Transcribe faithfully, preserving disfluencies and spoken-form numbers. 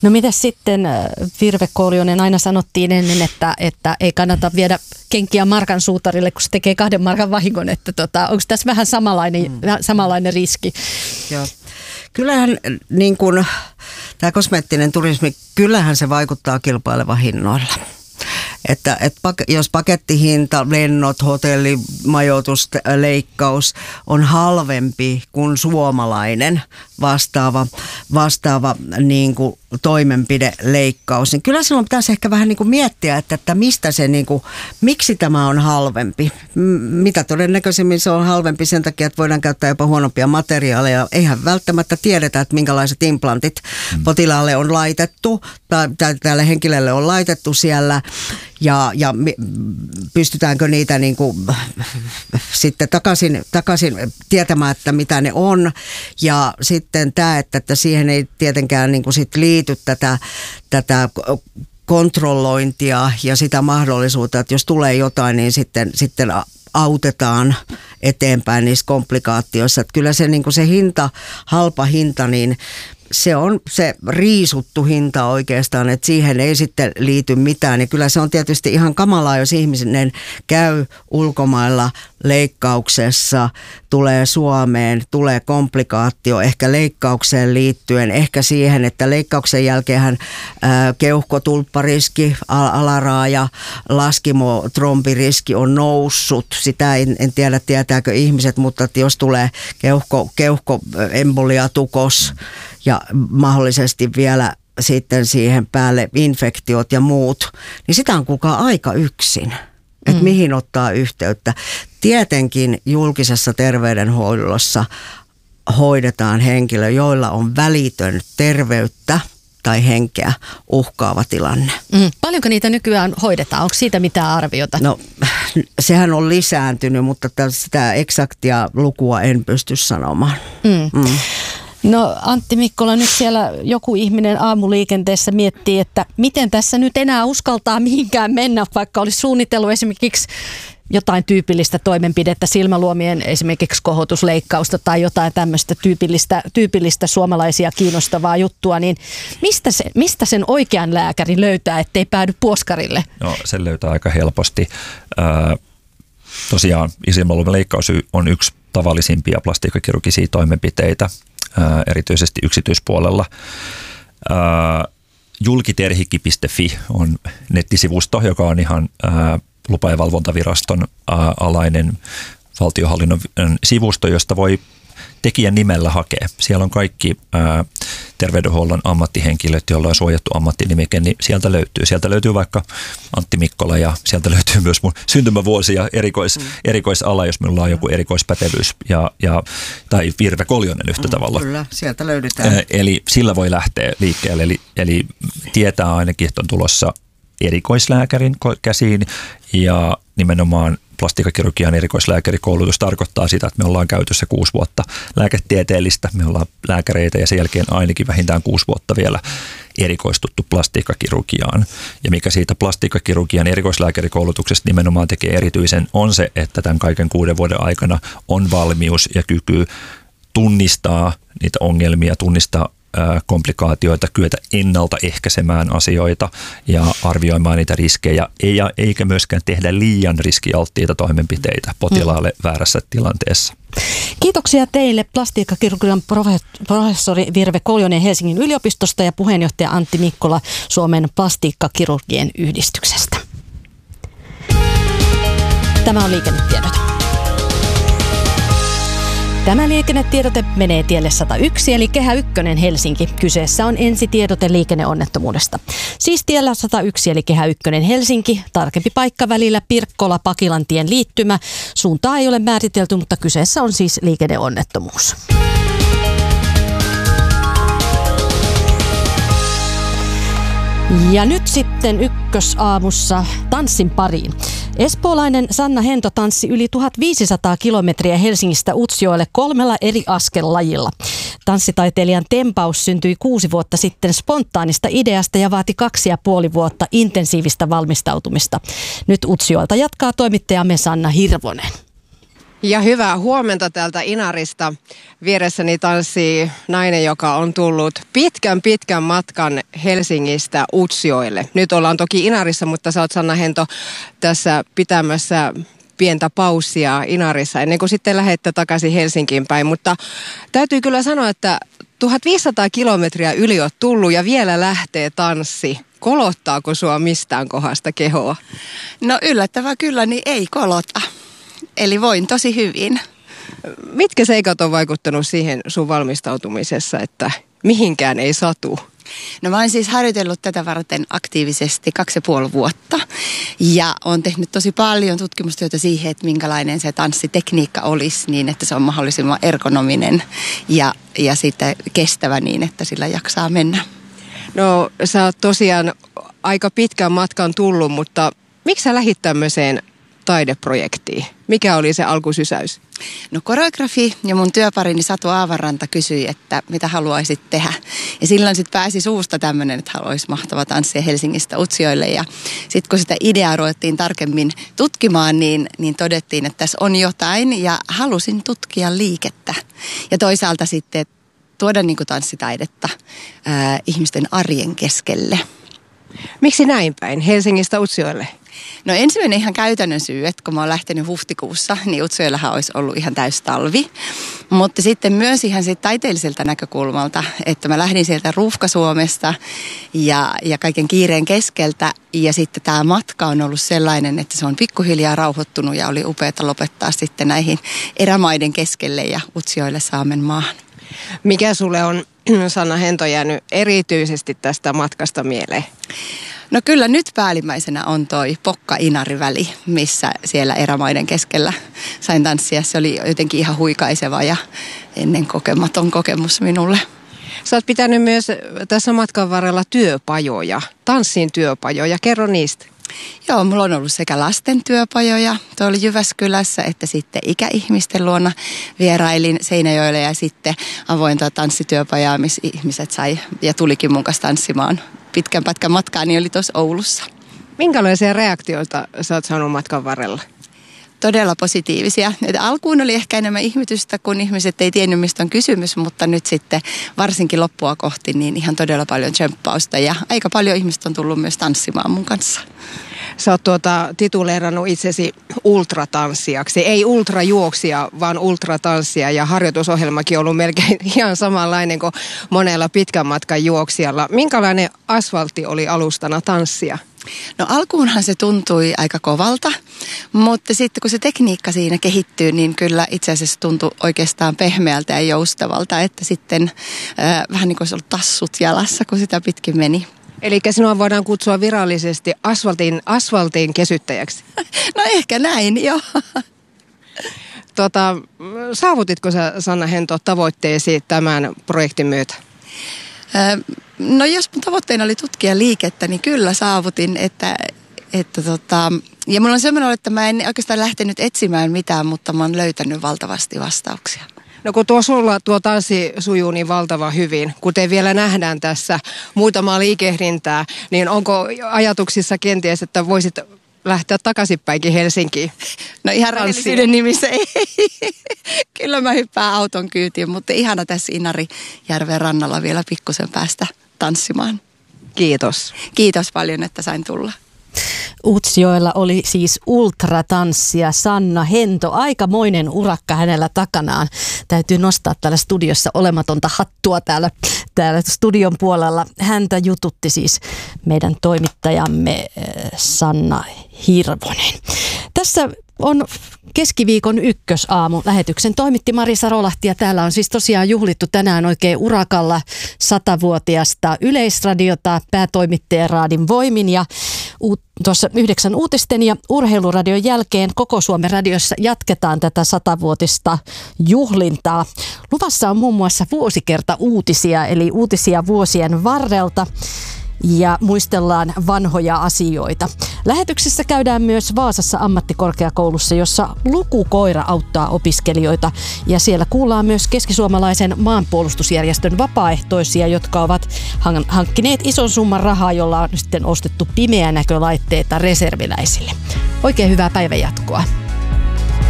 No mitäs sitten, Virve Koljonen, aina sanottiin ennen, että, että ei kannata viedä kenkiä markan suutarille, kun se tekee kahden markan vahingon, että tota, onko tässä vähän samanlainen, mm. samanlainen riski? Joo. Kyllähän niin kuin, tämä kosmeettinen turismi, kyllähän se vaikuttaa kilpaileva hinnoilla. Että, että jos pakettihinta, lennot, hotelli, majoitus, leikkaus on halvempi kuin suomalainen vastaava, vastaava niin kuin toimenpideleikkaus, niin kyllä silloin pitäisi ehkä vähän niin kuin miettiä, että, että mistä se, niin kuin, miksi tämä on halvempi. Mitä todennäköisemmin se on halvempi sen takia, että voidaan käyttää jopa huonompia materiaaleja. Eihän välttämättä tiedetä, että minkälaiset implantit mm. potilaalle on laitettu tai, tai tälle henkilölle on laitettu siellä. Ja, ja pystytäänkö niitä niin kuin, sitten takaisin, takaisin tietämään, että mitä ne on. Ja sitten tämä, että, että siihen ei tietenkään niin kuin sit liity tätä, tätä kontrollointia ja sitä mahdollisuutta, että jos tulee jotain, niin sitten, sitten autetaan eteenpäin niissä komplikaatioissa. Että kyllä se, niin kuin se hinta, halpa hinta, niin se on se riisuttu hinta oikeastaan, että siihen ei sitten liity mitään. Ja kyllä se on tietysti ihan kamalaa, jos ihminen käy ulkomailla leikkauksessa, tulee Suomeen, tulee komplikaatio ehkä leikkaukseen liittyen, ehkä siihen, että leikkauksen jälkeen keuhkotulppariski, alaraaja, laskimotrombiriski on noussut. Sitä en, en tiedä, tietääkö ihmiset, mutta että jos tulee keuhko, keuhkoemboliatukos ja mahdollisesti vielä sitten siihen päälle infektiot ja muut, niin sitä on kuulkaa aika yksin, että mm. mihin ottaa yhteyttä. Tietenkin julkisessa terveydenhoidossa hoidetaan henkilö, joilla on välitön terveyttä tai henkeä uhkaava tilanne. Mm. Paljonko niitä nykyään hoidetaan? Onko siitä mitään arviota? No, sehän on lisääntynyt, mutta sitä eksaktia lukua en pysty sanomaan. Mm. Mm. No Antti Mikkola, nyt siellä joku ihminen aamuliikenteessä miettii, että miten tässä nyt enää uskaltaa mihinkään mennä, vaikka olisi suunnitellut esimerkiksi jotain tyypillistä toimenpidettä, silmäluomien esimerkiksi kohotusleikkausta tai jotain tämmöistä tyypillistä, tyypillistä suomalaisia kiinnostavaa juttua, niin mistä, se, mistä sen oikean lääkärin löytää, ettei päädy puoskarille? No sen löytää aika helposti. Äh, tosiaan silmäluomen leikkaus on yksi tavallisimpia plastiikkakirurgisia toimenpiteitä, äh, erityisesti yksityispuolella. Äh, julkiterhikki piste fi on nettisivusto, joka on ihan äh, lupa- ja valvontaviraston ää, alainen valtionhallinnon sivusto, josta voi tekijän nimellä hakea. Siellä on kaikki ää, terveydenhuollon ammattihenkilöt, joilla on suojattu ammattinimike, niin sieltä löytyy. Sieltä löytyy vaikka Antti Mikkola ja sieltä löytyy myös mun syntymävuosi ja erikois, mm. erikoisala, jos minulla on joku erikoispätevyys ja, ja, tai Virve Koljonen yhtä mm, tavalla. Kyllä, sieltä löydetään. Ää, eli sillä voi lähteä liikkeelle, eli, eli tietää ainakin, että on tulossa erikoislääkärin käsiin ja nimenomaan plastiikkakirurgian erikoislääkärikoulutus tarkoittaa sitä, että me ollaan käytössä kuusi vuotta lääketieteellistä, me ollaan lääkäreitä ja sen jälkeen ainakin vähintään kuusi vuotta vielä erikoistuttu plastiikkakirurgiaan. Ja mikä siitä plastiikkakirurgian erikoislääkärikoulutuksesta nimenomaan tekee erityisen on se, että tämän kaiken kuuden vuoden aikana on valmius ja kyky tunnistaa niitä ongelmia, tunnistaa komplikaatioita, kyetä ennaltaehkäisemään asioita ja arvioimaan niitä riskejä, eikä myöskään tehdä liian riskialttiita toimenpiteitä potilaalle mm. väärässä tilanteessa. Kiitoksia teille plastiikkakirurgian professori Virve Koljonen Helsingin yliopistosta ja puheenjohtaja Antti Mikkola Suomen plastiikkakirurgien yhdistyksestä. Tämä on liikennetiedote. Tämä liikennetiedote menee tielle sata yksi eli Kehä ykkönen Helsinki. Kyseessä on ensitiedote liikenneonnettomuudesta. Siis tiellä sata yksi eli Kehä ykkönen Helsinki, tarkempi paikka välillä Pirkkola-Pakilantien liittymä. Suuntaa ei ole määritelty, mutta kyseessä on siis liikenneonnettomuus. Ja nyt sitten ykkösaamussa tanssin pariin. Espoolainen Sanna Hento tanssi yli tuhatviisisataa kilometriä Helsingistä Utsjoelle kolmella eri askellajilla. Tanssitaiteilijan tempaus syntyi kuusi vuotta sitten spontaanista ideasta ja vaati kaksi ja puoli vuotta intensiivistä valmistautumista. Nyt Utsjoelta jatkaa toimittajamme Sanna Hirvonen. Ja hyvää huomenta täältä Inarista. Vieressäni tanssii nainen, joka on tullut pitkän pitkän matkan Helsingistä Utsjoelle. Nyt ollaan toki Inarissa, mutta sä oot, Sanna Hento, tässä pitämässä pientä paussia Inarissa ennen kuin sitten lähdette takaisin Helsinkiin päin. Mutta täytyy kyllä sanoa, että tuhatviisisataa kilometriä yli oot tullut ja vielä lähtee tanssi. Kolottaako sua mistään kohdasta kehoa? No yllättävää kyllä, niin ei kolota. Eli voin tosi hyvin. Mitkä seikat on vaikuttanut siihen sun valmistautumisessa, että mihinkään ei satu? No mä oon siis harjoitellut tätä varten aktiivisesti kaksi ja puoli vuotta. Ja oon tehnyt tosi paljon tutkimustyötä siihen, että minkälainen se tanssitekniikka olisi niin, että se on mahdollisimman ergonominen ja, ja sitten kestävä niin, että sillä jaksaa mennä. No sä oot tosiaan aika pitkän matkan tullut, mutta miksi sä lähdit tämmöiseen taideprojektiin? Mikä oli se alkusysäys? No koreografi ja mun työparini Satu Aavaranta kysyi, että mitä haluaisit tehdä. Ja silloin sitten pääsi suusta tämmöinen, että haluaisi mahtava tanssia Helsingistä Utsjoelle. Ja sitten kun sitä ideaa ruvettiin tarkemmin tutkimaan, niin, niin todettiin, että tässä on jotain ja halusin tutkia liikettä. Ja toisaalta sitten tuoda niin kuin tanssitaidetta ää, ihmisten arjen keskelle. Miksi näin päin Helsingistä Utsjoelle? No ensimmäinen ihan käytännön syy, että kun mä oon lähtenyt huhtikuussa, niin Utsjoellahan olisi ollut ihan täys talvi. Mutta sitten myös ihan siitä taiteelliselta näkökulmalta, että mä lähdin sieltä Ruuhka-Suomesta ja, ja kaiken kiireen keskeltä. Ja sitten tämä matka on ollut sellainen, että se on pikkuhiljaa rauhoittunut ja oli upeata lopettaa sitten näihin erämaiden keskelle ja Utsjoelle Saamenmaahan. Mikä sulle on, Sanna Hento, jäänyt erityisesti tästä matkasta mieleen? No kyllä nyt päällimmäisenä on toi Pokka-Inari-väli, missä siellä erämaiden keskellä sain tanssia. Se oli jotenkin ihan huikaiseva ja ennen kokematon kokemus minulle. Sä oot pitänyt myös tässä matkan varrella työpajoja, tanssin työpajoja. Kerro niistä. Joo, mulla on ollut sekä lasten työpajoja, tuo oli Jyväskylässä, että sitten ikäihmisten luona vierailin Seinäjoelle ja sitten avointa tanssityöpajaa, missä ihmiset sai ja tulikin mun kanssa tanssimaan pitkän pätkän matkaa, niin oli tuossa Oulussa. Minkälaisia reaktioita sä oot saanut matkan varrella? Todella positiivisia. Et alkuun oli ehkä enemmän ihmetystä, kun ihmiset ei tiennyt, mistä on kysymys, mutta nyt sitten varsinkin loppua kohti, niin ihan todella paljon tsemppausta ja aika paljon ihmiset on tullut myös tanssimaan mun kanssa. Sä oot tuota, tituleerannut itsesi ultratanssijaksi. Ei ultrajuoksija, vaan ultratanssija ja harjoitusohjelmakin on ollut melkein ihan samanlainen kuin monella pitkän matkan juoksijalla. Minkälainen asfaltti oli alustana tanssia? No alkuunhan se tuntui aika kovalta, mutta sitten kun se tekniikka siinä kehittyy, niin kyllä itse asiassa tuntui oikeastaan pehmeältä ja joustavalta, että sitten äh, vähän niin kuin olisi ollut tassut jalassa, kun sitä pitkin meni. Eli sinua voidaan kutsua virallisesti asfaltin, asfaltin kesyttäjäksi? No ehkä näin, joo. Tota, saavutitko sä, Sanna Hento, tavoitteesi tämän projektin myötä? No jos mun tavoitteena oli tutkia liikettä, niin kyllä saavutin, että, että tota, ja mulla on semmoinen ollut, että mä en oikeastaan lähtenyt etsimään mitään, mutta mä oon löytänyt valtavasti vastauksia. No kun tuo sulla tuo tanssi sujuu niin valtavan hyvin, kuten vielä nähdään tässä muutamaa liikehdintää, niin onko ajatuksissa kenties, että voisit lähteä takaisinpäinkin Helsinkiin? No ihan rehellisyyden nimissä ei. Kyllä mä hyppään auton kyytiin, mutta ihana tässä Inarijärven rannalla vielä pikkusen päästä tanssimaan. Kiitos. Kiitos paljon, että sain tulla. Utsjoella oli siis ultratanssija Sanna Hento. Aikamoinen urakka hänellä takanaan. Täytyy nostaa täällä studiossa olematonta hattua täällä, täällä studion puolella. Häntä jututti siis meidän toimittajamme Sanna Hirvonen. Tässä on keskiviikon ykkösaamu. Lähetyksen toimitti Marisa Rolahti ja täällä on siis tosiaan juhlittu tänään oikein urakalla satavuotiasta Yleisradiota päätoimittaja Raadin voimin ja tuossa yhdeksän uutisten ja urheiluradion jälkeen koko Suomen radiossa jatketaan tätä satavuotista juhlintaa. Luvassa on muun muassa vuosikerta uutisia, eli uutisia vuosien varrelta ja muistellaan vanhoja asioita. Lähetyksessä käydään myös Vaasassa ammattikorkeakoulussa, jossa lukukoira auttaa opiskelijoita ja siellä kuullaan myös keskisuomalaisen maanpuolustusjärjestön vapaaehtoisia, jotka ovat hankkineet ison summan rahaa, jolla on sitten ostettu pimeänäkölaitteita reserviläisille. Oikein hyvää päivänjatkoa.